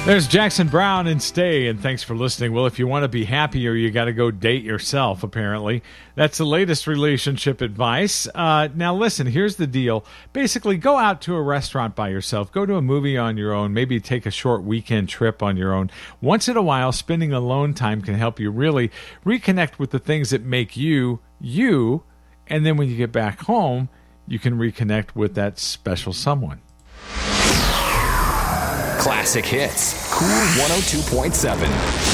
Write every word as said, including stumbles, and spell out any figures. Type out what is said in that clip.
There's Jackson Brown and Stay, and thanks for listening. Well, if you want to be happier, you got to go date yourself, apparently. That's the latest relationship advice. Uh, now, listen, here's the deal. Basically, go out to a restaurant by yourself. Go to a movie on your own. Maybe take a short weekend trip on your own. Once in a while, spending alone time can help you really reconnect with the things that make you, you. And then when you get back home, you can reconnect with that special someone. Classic Hits, Cool one oh two point seven.